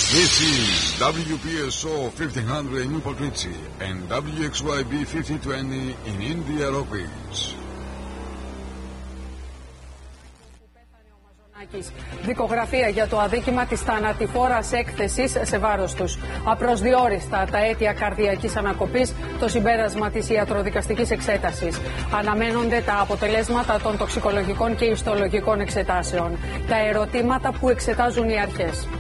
This is WPSO 1500 in Newport Richie and WXYB 5020 in India Rockies. Δικογραφία για το αδίκημα της θανατηφόρας έκθεσης σε βάρος τους. Απροσδιόριστα τα αίτια καρδιακής ανακοπής, το συμπέρασμα της ιατροδικαστικής εξέτασης. Αναμένονται τα αποτελέσματα των τοξικολογικών και ιστολογικών εξετάσεων. Τα ερωτήματα που εξετάζουν οι αρχές.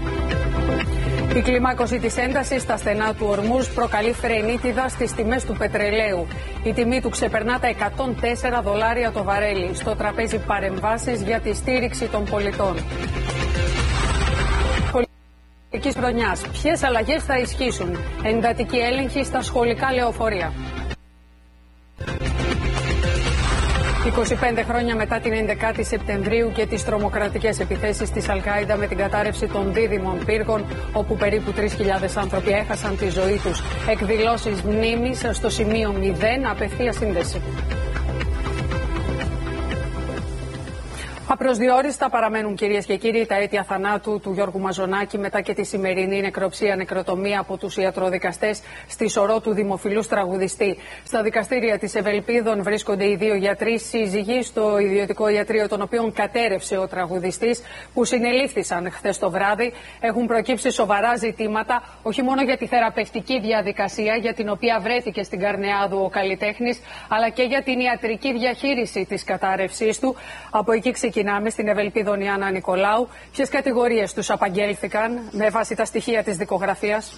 Η κλιμάκωση της έντασης στα στενά του Ορμούζ προκαλεί φρενίτιδα στις τιμές του πετρελαίου. Η τιμή του ξεπερνά τα $104 το βαρέλι. Στο τραπέζι παρεμβάσεις για τη στήριξη των πολιτών. Πολιτικής χρονιάς. Ποιες αλλαγές θα ισχύσουν? Εντατική έλεγχη στα σχολικά λεωφορεία. 25 χρόνια μετά την 11η Σεπτεμβρίου και τις τρομοκρατικές επιθέσεις της Αλ-Κάιντα με την κατάρρευση των δίδυμων πύργων, όπου περίπου 3.000 άνθρωποι έχασαν τη ζωή τους. Εκδηλώσεις μνήμης στο σημείο 0, απευθεία σύνδεση. Απροσδιόριστα παραμένουν, κυρίες και κύριοι, τα αίτια θανάτου του Γιώργου Μαζονάκη μετά και τη σημερινή νεκροτομία από τους ιατροδικαστές στη σωρό του δημοφιλούς τραγουδιστή. Στα δικαστήρια της Ευελπίδων βρίσκονται οι δύο γιατροί σύζυγοι στο ιδιωτικό ιατρείο, των οποίων κατέρευσε ο τραγουδιστής, που συνελήφθησαν χθες το βράδυ. Έχουν προκύψει σοβαρά ζητήματα, όχι μόνο για τη θεραπευτική διαδικασία για την οποία βρέθηκε στην Καρνεάδου ο καλλιτέχνης, αλλά και για την ιατρική διαχείριση της κατάρρευσής του. Από εκεί ξεκινάμε στην Ευελπίδων Ιάννα Νικολάου. Ποιες κατηγορίες τους απαγγέλθηκαν με βάση τα στοιχεία της δικογραφίας?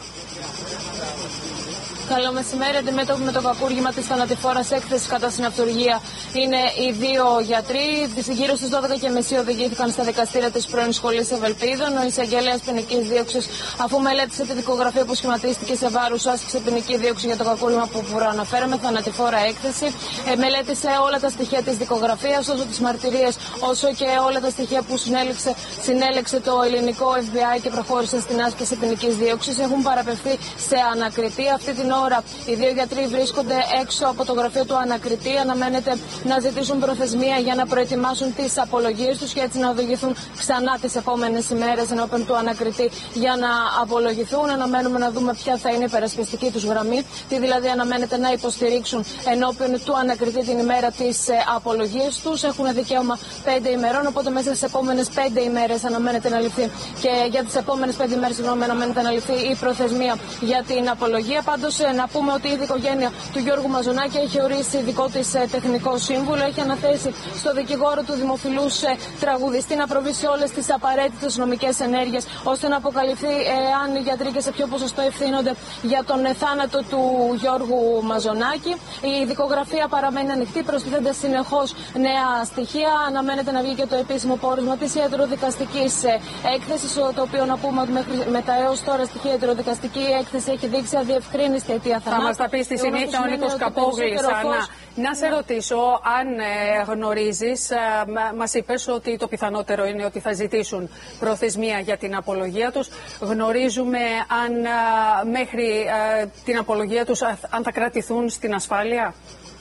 Καλό μεσημέρι. Αντιμέτωποι με το κακούργημα της θανατηφόρας έκθεσης κατά συναυτουργία είναι οι δύο γιατροί. Γύρω στις 12:30 οδηγήθηκαν στα δικαστήρια της πρώην σχολής Ευελπίδων. Ο εισαγγελέας ποινικής δίωξης, αφού μελέτησε τη δικογραφία που σχηματίστηκε σε βάρους, άσκησε ποινική δίωξη για το κακούργημα που προαναφέραμε, θανατηφόρα έκθεση. Μελέτησε όλα τα στοιχεία της δικογραφίας, όσο τις μαρτυρίες, όσο και όλα τα στοιχεία που συνέλεξε το ελληνικό FBI και προχώρησε στην άσκηση ποινικής δίωξης. Έχουν παραπευθεί σε ανακριτή. Αυτή την ώρα οι δύο γιατροί βρίσκονται έξω από το γραφείο του ανακριτή. Αναμένεται να ζητήσουν προθεσμία για να προετοιμάσουν τις απολογίες τους και έτσι να οδηγηθούν ξανά τις επόμενες ημέρες ενώπιον του ανακριτή για να απολογηθούν. Αναμένουμε να δούμε ποια θα είναι η υπερασπιστική τους γραμμή. Τι δηλαδή αναμένεται να υποστηρίξουν ενώπιον του ανακριτή την ημέρα της απολογίας τους. Έχουν δικαίωμα 5 ημερών, οπότε μέσα στις επόμενες 5 ημέρες αναμένεται να ληφθεί και για τις επόμενες 5 ημέρες αναμένεται να ληφθεί η προθεσμία για την απολογία. Πάντως, να πούμε ότι η οικογένεια του Γιώργου Μαζονάκη έχει ορίσει δικό της τεχνικό σύμβουλο, έχει αναθέσει στο δικηγόρο του δημοφιλούς τραγουδιστή να προβεί σε όλες τις απαραίτητες νομικές ενέργειες ώστε να αποκαλυφθεί αν οι γιατροί και σε ποιο ποσοστό ευθύνονται για τον θάνατο του Γιώργου Μαζονάκη. Η δικογραφία παραμένει ανοιχτή, προστίθενται συνεχώς νέα στοιχεία. Αναμένεται να βγει και το επίσημο πόρισμα της ιατροδικαστικής έκθεσης, το οποίο να πούμε ότι με τα έως τώρα στοιχεία η ιατροδικαστική έκθεση έχει δείξει αδιευκρίνηστη αιτία θανάτου. Θα μας τα πει στη συνέχεια ο Νίκος Καπόγλης. Να σε ρωτήσω αν γνωρίζεις, μας είπες ότι το πιθανότερο είναι ότι θα ζητήσουν προθεσμία για την απολογία τους. Γνωρίζουμε αν μέχρι την απολογία τους αν θα κρατηθούν στην ασφάλεια?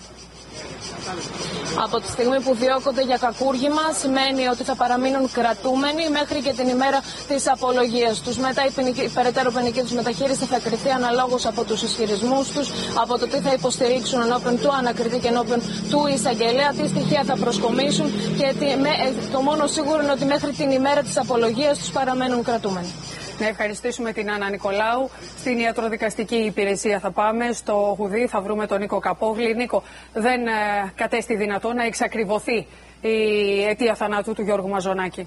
Από τη στιγμή που διώκονται για κακούργημα σημαίνει ότι θα παραμείνουν κρατούμενοι μέχρι και την ημέρα της απολογίας τους. Μετά η περαιτέρω ποινική τους μεταχείριση θα κριθεί αναλόγως από τους ισχυρισμούς τους, από το τι θα υποστηρίξουν ενώπιον του ανακριτή και ενώπιον του εισαγγελέα, τι στοιχεία θα προσκομίσουν και το μόνο σίγουρο είναι ότι μέχρι την ημέρα της απολογίας τους παραμένουν κρατούμενοι. Να ευχαριστήσουμε την Άννα Νικολάου. Στην ιατροδικαστική υπηρεσία θα πάμε. Στο Γουδί θα βρούμε τον Νίκο Καπόγλη. Νίκο, δεν κατέστη δυνατό να εξακριβωθεί η αιτία θανάτου του Γιώργου Μαζονάκη?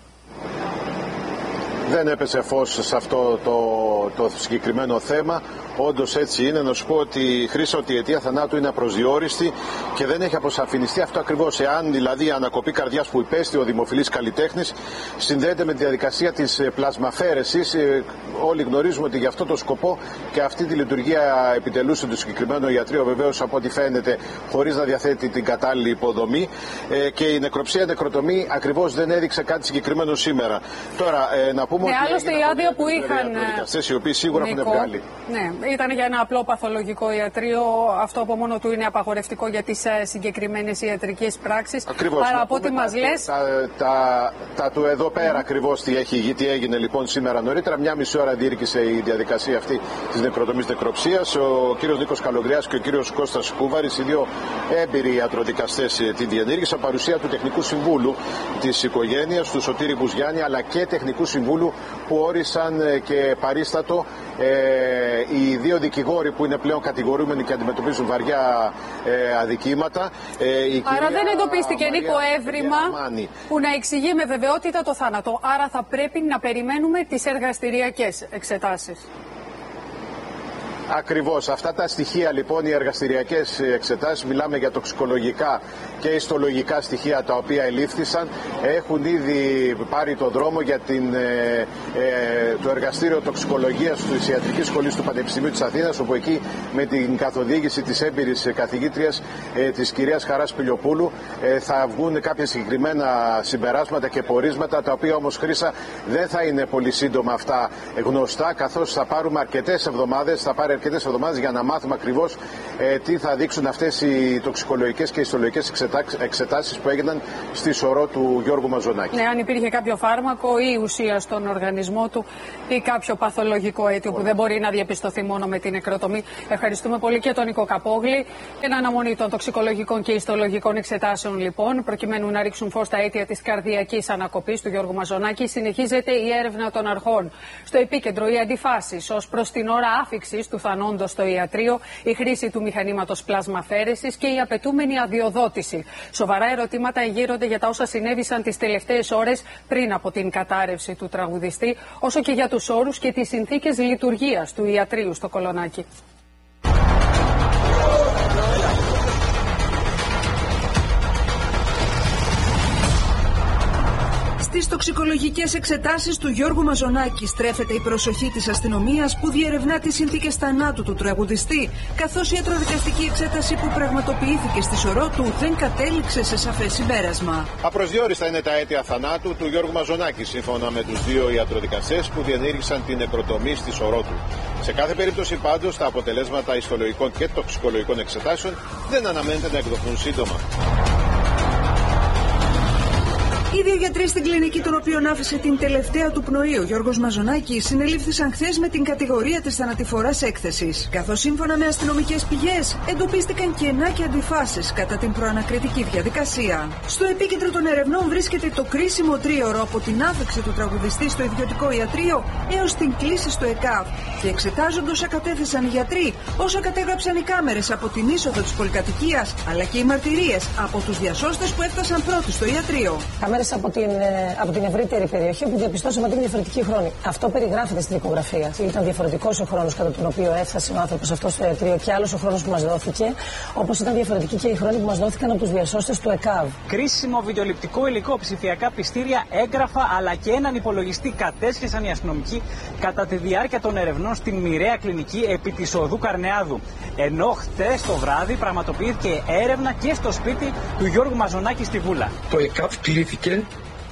Δεν έπεσε φως σε αυτό το συγκεκριμένο θέμα. Όντως έτσι είναι. Να σου πω ότι Χρήσα, ότι η αιτία θανάτου είναι απροσδιόριστη και δεν έχει αποσαφινιστεί αυτό ακριβώς. Εάν δηλαδή η ανακοπή καρδιάς που υπέστη ο δημοφιλής καλλιτέχνης συνδέεται με τη διαδικασία της πλασμαφέρεσης. Όλοι γνωρίζουμε ότι για αυτό το σκοπό και αυτή τη λειτουργία επιτελούσε το συγκεκριμένο ιατρείο, βεβαίως από ό,τι φαίνεται χωρίς να διαθέτει την κατάλληλη υποδομή. Και η νεκροψία νεκροτομή ακριβώς δεν έδειξε κάτι συγκεκριμένο σήμερα. Τώρα, να πούμε λέμε ότι άλλωστε η άδεια που είχαν οι οποίοι σίγουρα έχουν βγάλει. Ναι, ήταν για ένα απλό παθολογικό ιατρείο. Αυτό από μόνο του είναι απαγορευτικό για τις συγκεκριμένες ιατρικές πράξεις. Ακριβώς. Άρα από ό,τι μας λες. Τα του εδώ πέρα ακριβώς τι έγινε λοιπόν σήμερα νωρίτερα. Μια μισή ώρα διήρκησε η διαδικασία αυτή της νεκροτομής νεκροψίας. Ο κύριος Νίκος Καλογριάς και ο κύριος Κώστας Κούβαρης, οι δύο έμπειροι ιατροδικαστές, την διενήργησαν παρουσία του Τεχνικού Συμβούλου της οικογένειας, του Σωτήρη Μπουζιάννη, αλλά και Τεχνικού Συμβούλου που όρισαν και παρίστατο οι δύο δικηγόροι που είναι πλέον κατηγορούμενοι και αντιμετωπίζουν βαριά αδικήματα. Άρα δεν εντοπίστηκε, Νίκο, έβριμα που να εξηγεί με βεβαιότητα το θάνατο. Άρα θα πρέπει να περιμένουμε τις εργαστηριακές εξετάσεις. Ακριβώς. Αυτά τα στοιχεία λοιπόν, οι εργαστηριακές εξετάσεις, μιλάμε για τοξικολογικά και ιστολογικά στοιχεία τα οποία ελήφθησαν, έχουν ήδη πάρει τον δρόμο για το εργαστήριο τοξικολογίας της Ιατρικής Σχολής του Πανεπιστημίου της Αθήνας, όπου εκεί με την καθοδήγηση της έμπειρης καθηγήτριας της κυρίας Χαράς Πηλιοπούλου θα βγουν κάποια συγκεκριμένα συμπεράσματα και πορίσματα, τα οποία όμως, Χρύσα, δεν θα είναι πολύ σύντομα αυτά γνωστά, καθώς θα πάρουμε αρκετές εβδομάδες για να μάθουμε ακριβώς τι θα δείξουν αυτές οι τοξικολογικές και ιστολογικές εξετάσεις που έγιναν στη σωρό του Γιώργου Μαζονάκη. Ναι, αν υπήρχε κάποιο φάρμακο ή ουσία στον οργανισμό του ή κάποιο παθολογικό αίτιο που δεν μπορεί να διαπιστωθεί μόνο με την νεκροτομή. Ευχαριστούμε πολύ και τον Νίκο Καπόγλη. Εν αναμονή των τοξικολογικών και ιστολογικών εξετάσεων, λοιπόν, προκειμένου να ρίξουν φως στα αίτια της καρδιακής ανακοπής του Γιώργου Μαζονάκη, συνεχίζεται η έρευνα των αρχών. Στο επίκεντρο οι αντιφάσεις ως προς την ώρα άφιξης του θανόντος στο ιατρείο, η χρήση του μηχανήματος πλασμαφέρεσης και η απαιτούμενη αδειοδότηση. Σοβαρά ερωτήματα εγείρονται για τα όσα συνέβησαν τις τελευταίες ώρες πριν από την κατάρρευση του τραγουδιστή, όσο και για τους όρους και τις συνθήκες λειτουργίας του ιατρείου στο Κολονάκι. Στις τοξικολογικές εξετάσεις του Γιώργου Μαζονάκη στρέφεται η προσοχή της αστυνομίας, που διερευνά τις συνθήκες θανάτου του τραγουδιστή, καθώς η ιατροδικαστική εξέταση που πραγματοποιήθηκε στη σωρό του δεν κατέληξε σε σαφές συμπέρασμα. Απροσδιόριστα είναι τα αίτια θανάτου του Γιώργου Μαζονάκη, σύμφωνα με τους δύο ιατροδικαστές που διενήργησαν την νεκροτομή στη σωρό του. Σε κάθε περίπτωση, πάντως, τα αποτελέσματα ιστολογικών και τοξικολογικών εξετάσεων δεν αναμένεται να εκδοθούν σύντομα. Οι δύο γιατροί στην κλινική, τον οποίον άφησε την τελευταία του πνοή ο Γιώργος Μαζονάκης, συνελήφθησαν χθες με την κατηγορία της θανατηφοράς έκθεσης. Καθώς σύμφωνα με αστυνομικές πηγές εντοπίστηκαν κενά και αντιφάσεις κατά την προανακριτική διαδικασία. Στο επίκεντρο των ερευνών βρίσκεται το κρίσιμο τρίωρο από την άφηξη του τραγουδιστή στο ιδιωτικό ιατρείο έως την κλήση στο ΕΚΑΒ. Και εξετάζονται όσα κατέθεσαν οι γιατροί, όσα κατέγραψαν οι κάμερες από την είσοδο της πολυκατοικίας, αλλά και οι μαρτυρίες από τους διασώστες που έφτασαν πρώτοι στο ιατρείο. Από την ευρύτερη περιοχή, που διαπιστώσαμε ότι είναι διαφορετική χρόνη. Αυτό περιγράφεται στην εικογραφία. Ήταν διαφορετικός ο χρόνος κατά τον οποίο έφτασε ο άνθρωπος αυτό στο ιατρείο και άλλος ο χρόνος που μας δόθηκε, όπως ήταν διαφορετική και οι χρόνοι που μας δόθηκαν από τους διασώστες του ΕΚΑΒ. Κρίσιμο βιντεοληπτικό υλικό, ψηφιακά πιστήρια, έγγραφα αλλά και έναν υπολογιστή κατέσχεσαν οι αστυνομικοί κατά τη διάρκεια των ερευνών στην μοιραία κλινική επί της οδού Καρνεάδου. Ενώ χτες το βράδυ πραγματοποιήθηκε έρευνα και στο σπίτι του Γιώργου Μαζονάκη στη Βούλα. Το ΕΚΑΒ κλήθηκε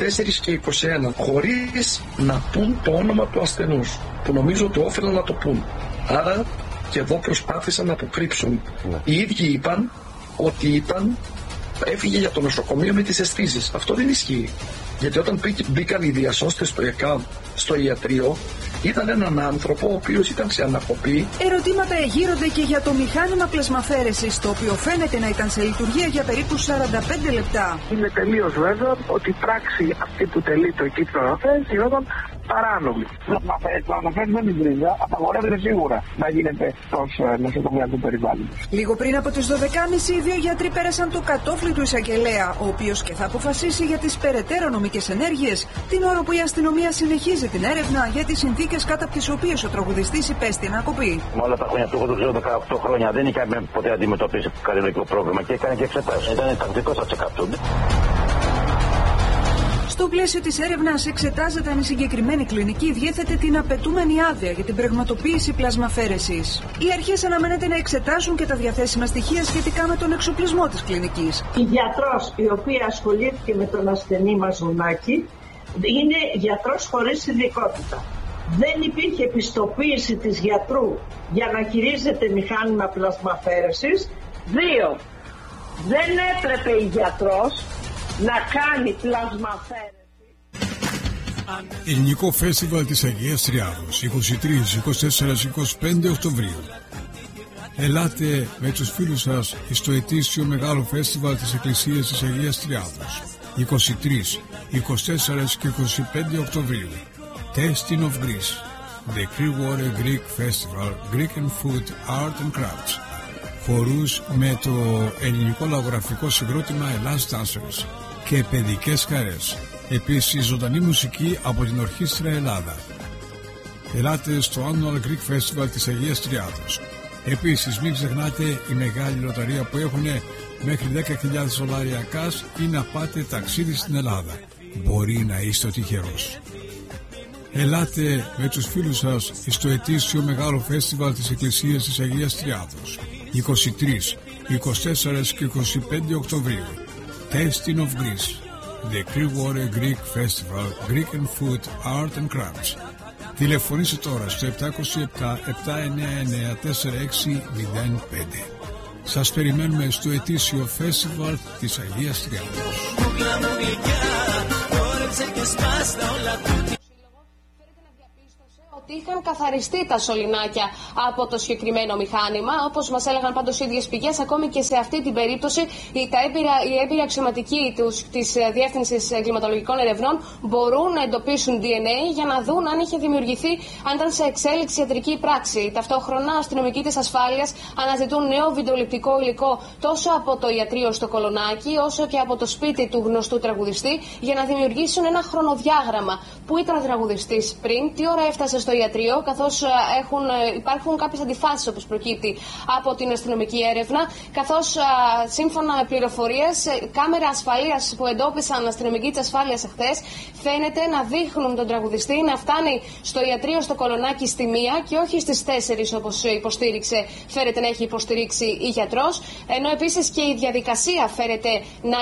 4:21 χωρίς να πούν το όνομα του ασθενούς, που νομίζω ότι όφελαν να το πούν. Άρα και εδώ προσπάθησαν να αποκρύψουν. Οι ίδιοι είπαν ότι έφυγε για το νοσοκομείο με τις αισθήσεις. Αυτό δεν ισχύει. Γιατί όταν μπήκαν οι διασώστες στο ΕΚΑΒ, στο ιατρείο, ήταν έναν άνθρωπο ο οποίος ήταν σε ανακοπή. Ερωτήματα εγείρονται και για το μηχάνημα πλασμαφέρεσης, το οποίο φαίνεται να ήταν σε λειτουργία για περίπου 45 λεπτά. Είναι τελείως βέβαιο ότι η πράξη αυτή που τελεί το εκεί πλασμαφέρεση γινόταν παράνομη. Πλασμαφέρεση δεν την βρίζα, απαγορεύεται σίγουρα να γίνεται ως νοσοκομιακού περιβάλλοντος. Λίγο πριν από τις 12.30 οι δύο γιατροί πέρασαν το κατόφλι του εισαγγελέα, ο οποίος και θα αποφασίσει για τις περαιτέρω νομικές ενέργειες, την ώρα που η αστυνομία συνεχίζει την έρευνα για τις συνθήκες κάτω από τις οποίες ο τραγουδιστής υπέστη ανακοπή. Με όλα τα χρόνια του, εγώ το ξέρω 18 χρόνια, δεν είχαμε ποτέ αντιμετωπίσει καρδιολογικό πρόβλημα και έκανε και εξετάσεις. Ήταν τακτικό στα check-up. Στο πλαίσιο της έρευνας εξετάζεται αν η συγκεκριμένη κλινική διέθετε την απαιτούμενη άδεια για την πραγματοποίηση πλασμαφέρεσης. Οι αρχές αναμένεται να εξετάσουν και τα διαθέσιμα στοιχεία σχετικά με τον εξοπλισμό της κλινικής. Η γιατρός η οποία ασχολήθηκε με τον ασθενή Μαζονάκη Είναι γιατρός χωρίς ειδικότητα. Δεν υπήρχε επιστοποίηση της γιατρού για να χειρίζεται μηχάνημα πλασμαφέρεσης. 2. Δεν έπρεπε η γιατρός να κάνει πλασμαφέρεση. Ελληνικό Φεστιβάλ της Αγίας Τριάδος 23, 24, 25 Οκτωβρίου. Ελάτε με τους φίλους σας στο ετήσιο μεγάλο φεστιβάλ της Εκκλησίας της Αγίας Τριάδος 23, 24 και 25 Οκτωβρίου. Tasting of Greece, the Clearwater Greek Festival, Greek and Food, Art and Crafts. Χορούς με το ελληνικό λαογραφικό συγκρότημα Ελλάς Dancers και παιδικές χαρές. Επίσης ζωντανή μουσική από την Ορχήστρα Ελλάδα. Ελάτε στο Annual Greek Festival της Αγίας Τριάδος. Επίσης μην ξεχνάτε η μεγάλη λοταρία που έχουν μέχρι 10.000 δολάρια cash ή να πάτε ταξίδι στην Ελλάδα. Μπορεί να είστε ο τυχερός. Ελάτε με τους φίλους σας στο ετήσιο μεγάλο φεστιβάλ της Εκκλησίας της Αγίας Τριάδος 23, 24 και 25 Οκτωβρίου. Tasting of Greece, the Clearwater Greek Festival, Greek and Food, Art and Crafts. Τηλεφωνήστε τώρα στο 727-799-4605. Σας περιμένουμε στο ετήσιο φεστιβάλ της Αγίας Τριάδος. Ότι είχαν καθαριστεί τα σωληνάκια από το συγκεκριμένο μηχάνημα. Όπως μας έλεγαν πάντως οι ίδιες πηγές, ακόμη και σε αυτή την περίπτωση οι έμπειροι αξιωματικοί της Διεύθυνσης Εγκληματολογικών Ερευνών μπορούν να εντοπίσουν DNA για να δουν αν είχε δημιουργηθεί, αν ήταν σε εξέλιξη ιατρική πράξη. Ταυτόχρονα, αστυνομικοί της ασφάλειας αναζητούν νέο βιντεοληπτικό υλικό τόσο από το ιατρείο στο Κολονάκι, όσο και από το σπίτι του γνωστού τραγουδιστή, για να δημιουργήσουν ένα χρονοδιάγραμμα. Πού ήταν ο τραγουδιστής πριν, τι ώρα έφτασε στο ιατρείο, καθώς υπάρχουν κάποιες αντιφάσεις όπως προκύπτει από την αστυνομική έρευνα, καθώς σύμφωνα με πληροφορίες, κάμερα ασφαλείας που εντόπισαν αστυνομικοί της ασφάλειας εχθές φαίνεται να δείχνουν τον τραγουδιστή να φτάνει στο ιατρείο στο Κολονάκι στη 1 και όχι στις 4 όπως φέρεται να έχει υποστηρίξει η γιατρός, ενώ επίσης και η διαδικασία φέρεται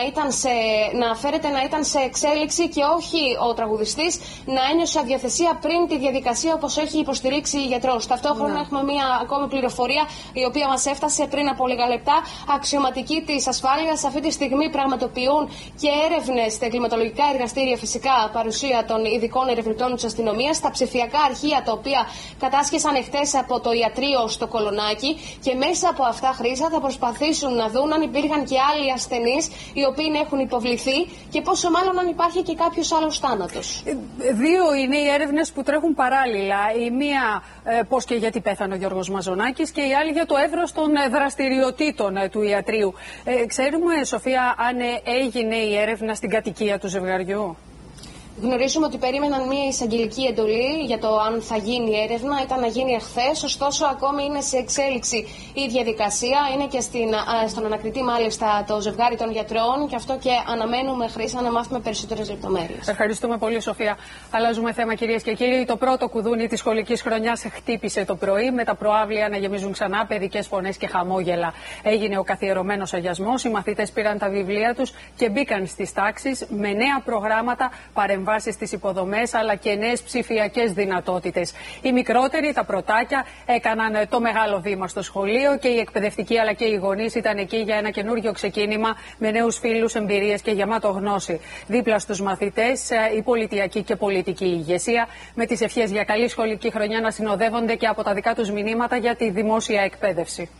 να ήταν σε εξέλιξη και όχι ο τραγουδιστής να ένιωσε αδιαθεσία πριν τη διαδικασία όπως έχει υποστηρίξει η γιατρός. Ταυτόχρονα έχουμε μία ακόμη πληροφορία η οποία μας έφτασε πριν από λίγα λεπτά. Αξιωματικοί της ασφάλειας αυτή τη στιγμή πραγματοποιούν και έρευνες στα εγκληματολογικά εργαστήρια, φυσικά παρουσία των ειδικών ερευνητών της αστυνομίας, στα ψηφιακά αρχεία τα οποία κατάσχεσαν εχθές από το ιατρείο στο Κολονάκι, και μέσα από αυτά, Χρύσα, θα προσπαθήσουν να δουν αν υπήρχαν και άλλοι ασθενείς οι οποίοι έχουν υποβληθεί και πόσο μάλλον αν υπάρχει και κάποιος άλλος θάνατος. Δύο είναι οι έρευνες που τρέχουν παράλληλα. Η μία πώς και γιατί πέθανε ο Γιώργος Μαζονάκης και η άλλη για το εύρος των δραστηριοτήτων του ιατρείου. Ξέρουμε, Σοφία, αν έγινε η έρευνα στην κατοικία του ζευγαριού? Γνωρίζουμε ότι περίμεναν μια εισαγγελική εντολή για το αν θα γίνει η έρευνα. Ήταν να γίνει εχθές, ωστόσο ακόμη είναι σε εξέλιξη η διαδικασία. Είναι και στον ανακριτή μάλιστα το ζευγάρι των γιατρών, και αυτό και αναμένουμε, Χρύσα, να μάθουμε περισσότερες λεπτομέρειες. Ευχαριστούμε πολύ, Σοφία. Αλλάζουμε θέμα, κυρίες και κύριοι. Το πρώτο κουδούνι της σχολικής χρονιάς χτύπησε το πρωί, με τα προαύλια να γεμίζουν ξανά παιδικές φωνές και χαμόγελα. Έγινε ο καθιερωμένος αγιασμός, οι μαθητές πήραν τα βιβλία τους και μπήκαν στις τάξεις με νέα προγράμματα, παρεμβάσεις στις υποδομές αλλά και νέες ψηφιακές δυνατότητες. Οι μικρότεροι, τα πρωτάκια, έκαναν το μεγάλο βήμα στο σχολείο και οι εκπαιδευτικοί αλλά και οι γονείς ήταν εκεί για ένα καινούργιο ξεκίνημα με νέους φίλους, εμπειρίες και γεμάτο γνώση. Δίπλα στους μαθητές, η πολιτιακή και πολιτική ηγεσία, με τις ευχές για καλή σχολική χρονιά να συνοδεύονται και από τα δικά τους μηνύματα για τη δημόσια εκπαίδευση.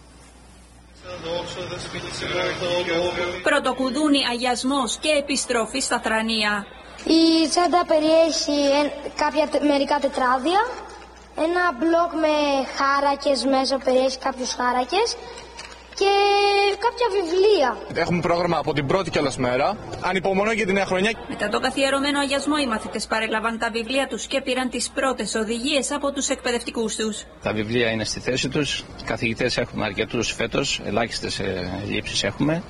Πρωτοκουδούνι, αγιασμός και επιστροφή στα θρανία. Η τσάντα περιέχει μερικά τετράδια, ένα μπλοκ με χάρακες μέσα, περιέχει κάποιους χάρακες και κάποια βιβλία. Έχουμε πρόγραμμα από την πρώτη κιόλας μέρα. Ανυπομονώ για τη νέα χρονιά. Μετά το καθιερωμένο αγιασμό, οι μαθητές παρέλαβαν τα βιβλία τους και πήραν τις πρώτες οδηγίες από τους εκπαιδευτικούς τους. Τα βιβλία είναι στη θέση τους. Οι καθηγητές έχουμε αρκετούς φέτος, ελάχιστες ελλείψεις έχουμε.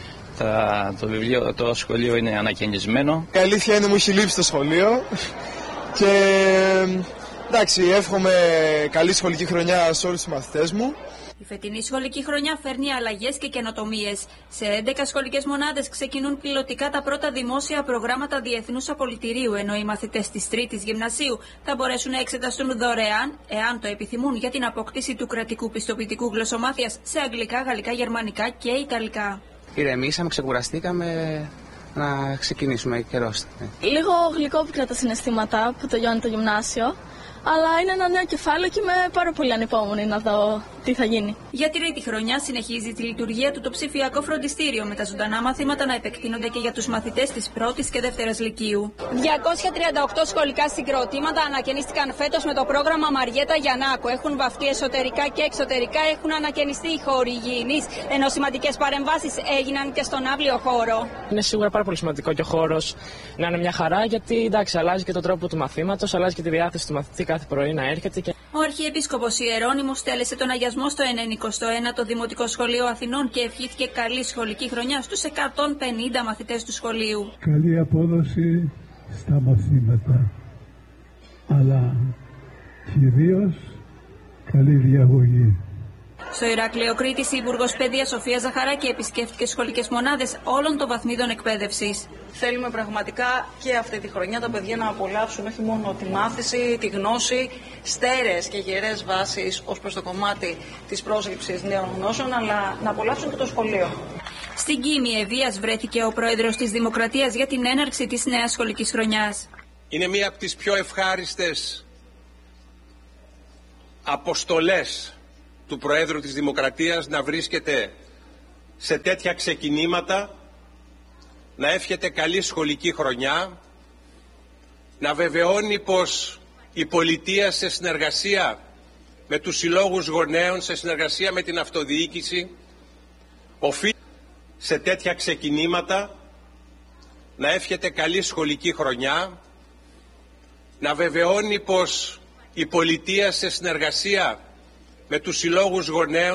Το σχολείο είναι ανακαινισμένο. Η αλήθεια είναι μου έχει λείψει το σχολείο και Εντάξει, εύχομαι καλή σχολική χρονιά σε όλους τους μαθητές μου. Η φετινή σχολική χρονιά φέρνει αλλαγές και καινοτομίες. Σε 11 σχολικές μονάδες ξεκινούν πιλωτικά τα πρώτα δημόσια προγράμματα διεθνούς απολυτηρίου, ενώ οι μαθητές της 3ης Γυμνασίου θα μπορέσουν να εξεταστούν δωρεάν, εάν το επιθυμούν, για την απόκτηση του κρατικού πιστοποιητικού γλωσσομάθειας σε αγγλικά, γαλλικά, γερμανικά και ιταλικά. Ηρεμήσαμε, ξεκουραστήκαμε να ξεκινήσουμε καιρός. Λίγο γλυκόπικρα τα συναισθήματα που τελειώνει το γυμνάσιο. Αλλά είναι ένα νέο κεφάλαιο και είμαι πάρα πολύ ανυπόμονη να δω τι θα γίνει. Για τρίτη χρονιά συνεχίζει τη λειτουργία του το ψηφιακό φροντιστήριο, με τα ζωντανά μαθήματα να επεκτείνονται και για τους μαθητές της πρώτης και δεύτερης λυκείου. 238 σχολικά συγκροτήματα ανακαινίστηκαν φέτος με το πρόγραμμα Μαριέτα Γιαννάκου. Έχουν βαφτεί εσωτερικά και εξωτερικά, έχουν ανακαινιστεί οι χώροι υγιεινής, ενώ σημαντικές παρεμβάσεις έγιναν και στον αύλιο χώρο. Είναι σίγουρα πάρα πολύ σημαντικό και ο χώρος να είναι μια χαρά, γιατί εντάξει, αλλάζει και τον τρόπο του μαθήματος, αλλάζει και τη διάθεση του μαθητή κάθε πρωί να έρχεται. Ο Αρχιεπίσκοπος Ιερώνυμος τέλεσε τον αγιασμό στο 91ο Δημοτικό Σχολείο Αθηνών και ευχήθηκε καλή σχολική χρονιά στους 150 μαθητές του σχολείου. Καλή απόδοση στα μαθήματα, αλλά κυρίως καλή διαγωγή. Στο Ηράκλειο Κρήτης, η Υπουργός Παιδείας Σοφία Ζαχαράκη επισκέφτηκε σχολικές μονάδες όλων των βαθμίδων εκπαίδευσης. Θέλουμε πραγματικά και αυτή τη χρονιά τα παιδιά να απολαύσουν όχι μόνο τη μάθηση, τη γνώση, στέρεες και γερές βάσεις ως προς το κομμάτι της πρόσληψης νέων γνώσεων, αλλά να απολαύσουν και το σχολείο. Στην Κίμη Ευβίας βρέθηκε ο πρόεδρος της Δημοκρατίας για την έναρξη της νέας σχολικής χρονιάς. Είναι μία από τις πιο ευχάριστες αποστολές του Προέδρου της Δημοκρατίας να βρίσκεται σε τέτοια ξεκινήματα, να εύχεται καλή σχολική χρονιά, να βεβαιώνει πως η πολιτεία σε συνεργασία με τους συλλόγους γονέων, σε συνεργασία με την αυτοδιοίκηση, οφείλει σε τέτοια ξεκινήματα να εύχεται καλή σχολική χρονιά, να βεβαιώνει πως η πολιτεία σε συνεργασία με τους συλλόγους γονέων